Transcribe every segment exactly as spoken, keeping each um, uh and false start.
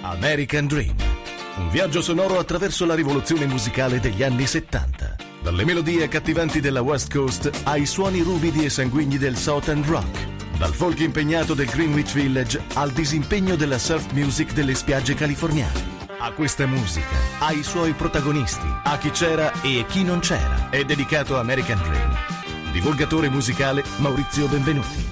American Dream. Un viaggio sonoro attraverso la rivoluzione musicale degli anni settanta. Dalle melodie accattivanti della West Coast ai suoni ruvidi e sanguigni del Southern Rock. Dal folk impegnato del Greenwich Village al disimpegno della surf music delle spiagge californiane. A questa musica, ai suoi protagonisti, a chi c'era e chi non c'era, è dedicato American Dream. Divulgatore musicale Maurizio Benvenuti.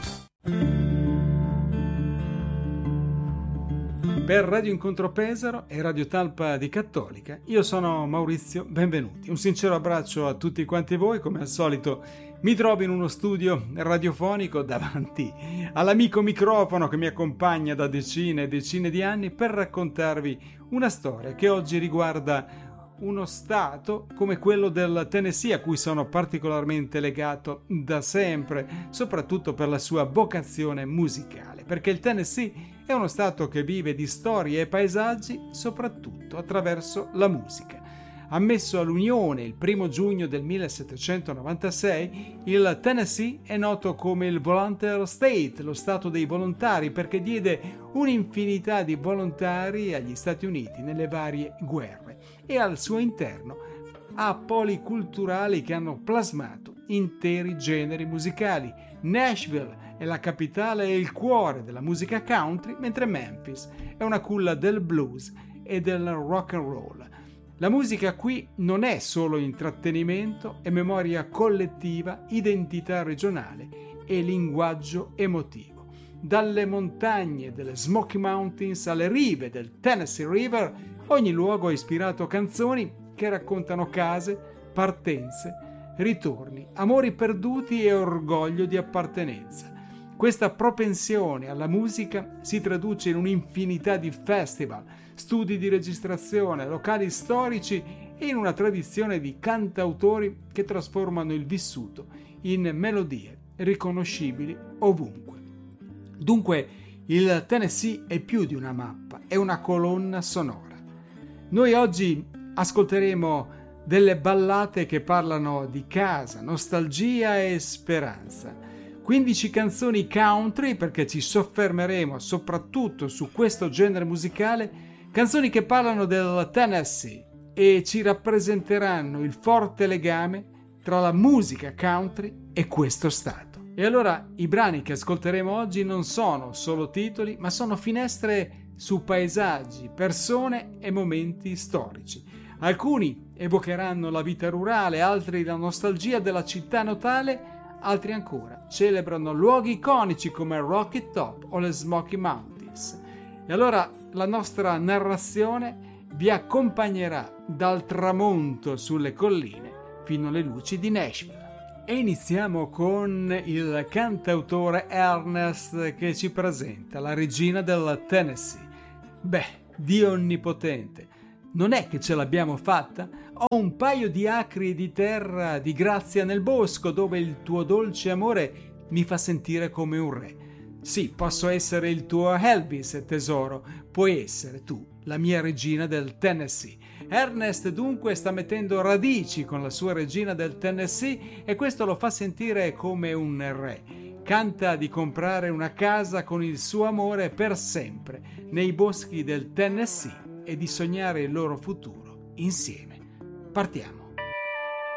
Per Radio Incontro Pesaro e Radio Talpa di Cattolica, io sono Maurizio Benvenuti. Un sincero abbraccio a tutti quanti voi. Come al solito mi trovo in uno studio radiofonico davanti all'amico microfono che mi accompagna da decine e decine di anni per raccontarvi una storia che oggi riguarda uno stato come quello del Tennessee, a cui sono particolarmente legato da sempre, soprattutto per la sua vocazione musicale, perché il Tennessee è uno stato che vive di storie e paesaggi soprattutto attraverso la musica. Ammesso all'Unione il primo giugno del millesettecentonovantasei, il Tennessee è noto come il Volunteer State, lo stato dei volontari, perché diede un'infinità di volontari agli Stati Uniti nelle varie guerre e al suo interno ha poli culturali che hanno plasmato interi generi musicali. Nashville è la capitale e il cuore della musica country, mentre Memphis è una culla del blues e del rock and roll. La musica qui non è solo intrattenimento, è memoria collettiva, identità regionale e linguaggio emotivo. Dalle montagne delle Smoky Mountains alle rive del Tennessee River, ogni luogo ha ispirato canzoni che raccontano case, partenze, ritorni, amori perduti e orgoglio di appartenenza. Questa propensione alla musica si traduce in un'infinità di festival, studi di registrazione, locali storici e in una tradizione di cantautori che trasformano il vissuto in melodie riconoscibili ovunque. Dunque, il Tennessee è più di una mappa, è una colonna sonora. Noi oggi ascolteremo delle ballate che parlano di casa, nostalgia e speranza. quindici canzoni country, perché ci soffermeremo soprattutto su questo genere musicale, canzoni che parlano del Tennessee e ci rappresenteranno il forte legame tra la musica country e questo stato. E allora i brani che ascolteremo oggi non sono solo titoli, ma sono finestre su paesaggi, persone e momenti storici. Alcuni evocheranno la vita rurale, altri la nostalgia della città natale, altri ancora celebrano luoghi iconici come Rocky Top o le Smoky Mountains. E allora la nostra narrazione vi accompagnerà dal tramonto sulle colline fino alle luci di Nashville. E iniziamo con il cantautore Ernest che ci presenta la regina del Tennessee. Beh, Dio onnipotente, non è che ce l'abbiamo fatta? Ho un paio di acri di terra di grazia nel bosco dove il tuo dolce amore mi fa sentire come un re. Sì, posso essere il tuo Elvis, tesoro, puoi essere tu, la mia regina del Tennessee. Ernest dunque sta mettendo radici con la sua regina del Tennessee e questo lo fa sentire come un re. Canta di comprare una casa con il suo amore per sempre nei boschi del Tennessee e di sognare il loro futuro insieme. Partiamo.